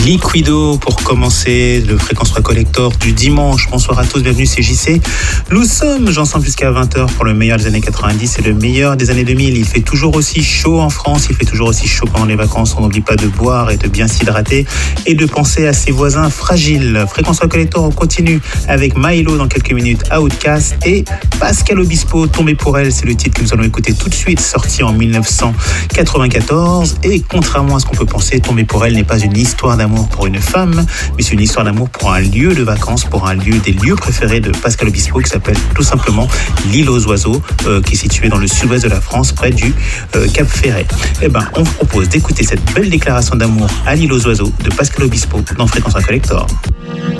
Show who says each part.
Speaker 1: Liquido pour commencer le Fréquence 3 Collector du dimanche. Bonsoir à tous, bienvenue, c'est JC. Nous sommes ensemble jusqu'à 20h pour le meilleur des années 90 et le meilleur des années 2000. Il fait toujours aussi chaud en France, il fait toujours aussi chaud pendant les vacances. On n'oublie pas de boire et de bien s'hydrater et de penser à ses voisins fragiles. Fréquence 3 Collector, on continue avec Mylo dans quelques minutes, Outcast et Pascal Obispo, Tombé pour elle. C'est le titre que nous allons écouter tout de suite, sorti en 1994. Et contrairement à ce qu'on peut penser, Tombé pour elle n'est pas une histoire d'amour pour une femme, mais c'est une histoire d'amour pour un lieu de vacances, pour un lieu des lieux préférés de Pascal Obispo qui s'appelle tout simplement l'île aux oiseaux, qui est située dans le sud-ouest de la France, près du Cap Ferret. Eh ben, on vous propose d'écouter cette belle déclaration d'amour à l'île aux oiseaux de Pascal Obispo dans Fréquence 1 Collector.